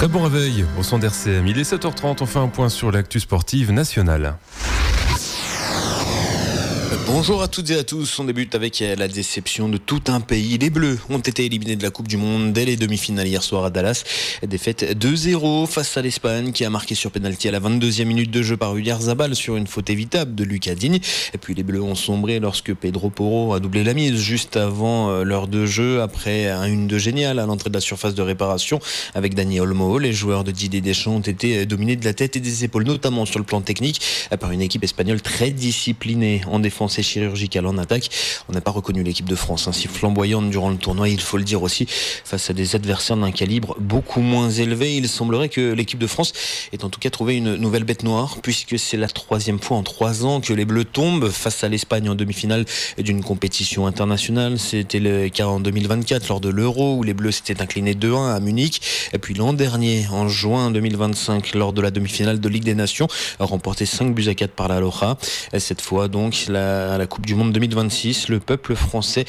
Très bon réveil au son d'RCM. Il est 7h30, on fait un point sur l'actu sportive nationale. Bonjour à toutes et à tous, on débute avec la déception de tout un pays. Les Bleus ont été éliminés de la Coupe du Monde dès les demi-finales hier soir à Dallas. Défaite 2-0 face à l'Espagne qui a marqué sur pénalty à la 22e minute de jeu par Oyarzabal sur une faute évitable de Lucas Digne. Et puis les Bleus ont sombré lorsque Pedro Porro a doublé la mise juste avant l'heure de jeu après un 1-2 génial à l'entrée de la surface de réparation avec Dani Olmo. Les joueurs de Didier Deschamps ont été dominés de la tête et des épaules, notamment sur le plan technique, par une équipe espagnole très disciplinée en défense et chirurgicale en attaque. On n'a pas reconnu l'équipe de France ainsi flamboyante durant le tournoi, il faut le dire aussi, face à des adversaires d'un calibre beaucoup moins élevé. Il semblerait que l'équipe de France ait en tout cas trouvé une nouvelle bête noire, puisque c'est la 3e fois en 3 ans que les Bleus tombent face à l'Espagne en demi-finale d'une compétition internationale. C'était le cas en 2024 lors de l'Euro où les Bleus s'étaient inclinés 2-1 à Munich, et puis l'an dernier en juin 2025 lors de la demi-finale de Ligue des Nations, remporté 5-4 par la Loja. Cette fois donc à la Coupe du Monde 2026, le peuple français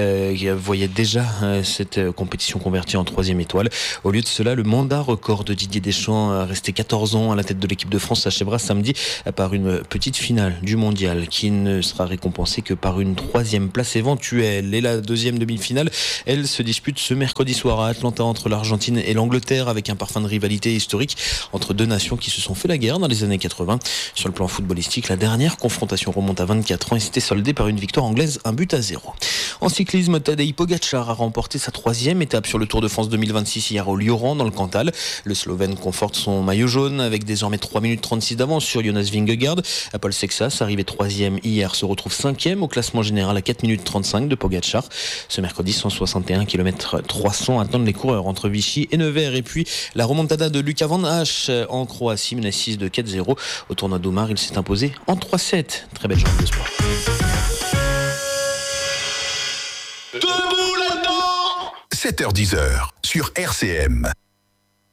voyait déjà cette compétition convertie en 3e étoile. Au lieu de cela, le mandat record de Didier Deschamps, resté 14 ans à la tête de l'équipe de France, s'achèvera samedi par une petite finale du mondial qui ne sera récompensée que par une 3e place éventuelle. Et la 2e demi-finale, elle se dispute ce mercredi soir à Atlanta entre l'Argentine et l'Angleterre, avec un parfum de rivalité historique entre deux nations qui se sont fait la guerre dans les années 80. Sur le plan footballistique, la dernière confrontation remonte à 24 ans et s'était soldée par une victoire anglaise 1-0. En cyclisme, Tadej Pogačar a remporté sa 3e étape sur le Tour de France 2026 hier au Lioran dans le Cantal. Le Slovène conforte son maillot jaune avec désormais 3 minutes 36 d'avance sur Jonas Vingegaard. Paul Sexas, arrivé 3e hier, se retrouve 5e au classement général à 4 minutes 35 de Pogačar. Ce mercredi, 161 km 300 attendent les coureurs entre Vichy et Nevers. Et puis la remontada de Luka Van Hache en Croatie, mené 6 de 4-0. Au tournoi d'Omar, il s'est imposé en 3-7. Très belle journée de sport. Debout là-dedans 7h-10h sur RCM.